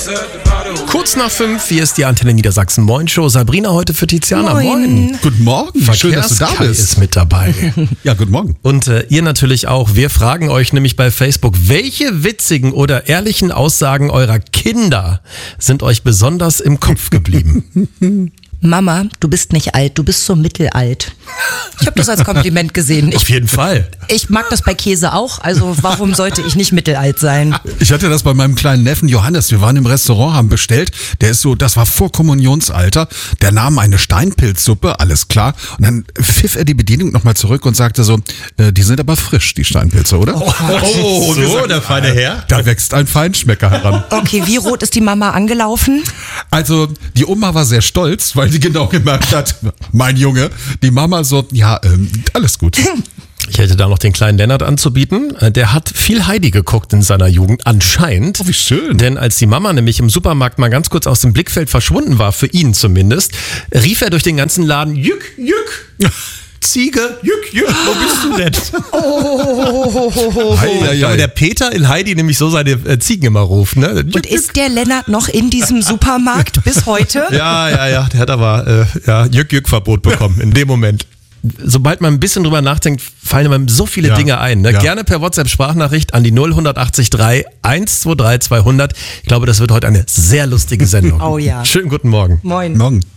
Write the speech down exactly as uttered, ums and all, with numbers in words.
Kurz nach fünf, hier ist die Antenne Niedersachsen Moin Show. Sabrina heute für Tiziana. Moin. Moin. Guten Morgen, schön, dass du da Verkehrskai bist. ist mit dabei. Ja, guten Morgen. Und äh, ihr natürlich auch. Wir fragen euch nämlich bei Facebook, welche witzigen oder ehrlichen Aussagen eurer Kinder sind euch besonders im Kopf geblieben? Mama, du bist nicht alt, du bist so mittelalt. Ich habe das als Kompliment gesehen. Auf Ich, jeden Fall. ich mag das bei Käse auch, also warum sollte ich nicht mittelalt sein? Ich hatte das bei meinem kleinen Neffen Johannes. Wir waren im Restaurant, haben bestellt. Der ist so, das war vor Kommunionsalter. Der nahm eine Steinpilzsuppe, alles klar. Und dann pfiff er die Bedienung nochmal zurück und sagte so, äh, die sind aber frisch, die Steinpilze, oder? Oh, oh Und wir so, sagten, der feine Herr. Da wächst ein Feinschmecker heran. Okay, wie rot ist die Mama angelaufen? Also die Oma war sehr stolz, weil sie genau gemerkt hat, mein Junge, die Mama so, ja, ähm, alles gut. Ich hätte da noch den kleinen Lennart anzubieten. Der hat viel Heidi geguckt in seiner Jugend, anscheinend. Oh, wie schön. Denn als die Mama nämlich im Supermarkt mal ganz kurz aus dem Blickfeld verschwunden war, für ihn zumindest, rief er durch den ganzen Laden, Jück, Jück, Ziege, Jück, Jück, wo bist du denn? Oh, Hei, hei, Ich glaube, hei. der Peter in Heidi nämlich so seine äh, Ziegen immer ruft. Ne? Jück, Und ist der Lennart noch in diesem Supermarkt bis heute? Ja, ja, ja, der hat aber äh, ja, Jück-Jück-Verbot bekommen in dem Moment. Sobald man ein bisschen drüber nachdenkt, fallen einem so viele Ja, Dinge ein. Ne? ja. Gerne per WhatsApp-Sprachnachricht an die null acht drei eins zwei drei zweihundert. Ich glaube, das wird heute eine sehr lustige Sendung. Oh ja. Schönen guten Morgen. Moin. Morgen.